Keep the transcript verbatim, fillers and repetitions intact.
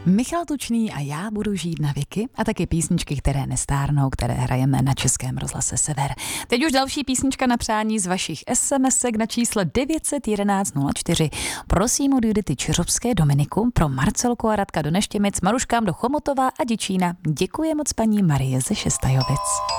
Michal Tučný a Já budu žít na věky a taky písničky, které nestárnou, které hrajeme na Českém rozhlase Sever. Teď už další písnička na přání z vašich SMSek na číslo devět set jedenáct nula čtyři. Prosím od Judity Čiřovské Dominiku pro Marcelku a Radka do Neštěmic, Maruškám do Chomutova a Děčína. Děkuji moc paní Marie ze Šestajovic.